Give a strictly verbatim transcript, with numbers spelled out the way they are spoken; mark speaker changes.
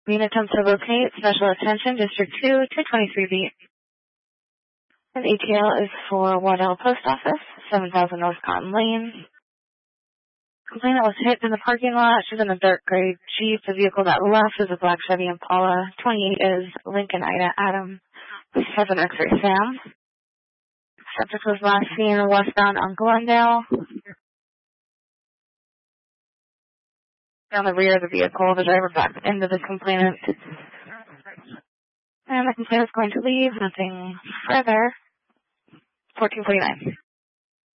Speaker 1: Main attempt to locate, special attention, District two, two twenty-three B. And A T L is for one L Post Office, seven thousand North Cotton Lane. Complainant was hit in the parking lot. She's in a dark gray Jeep. The vehicle that left is a black Chevy Impala. twenty-eight is Lincoln Ida Adam. seven X-ray Sam. Subject was last seen westbound on Glendale. Down the rear of the vehicle, the driver backed into the complainant. And the complainant's going to leave. Nothing further. fourteen forty-nine.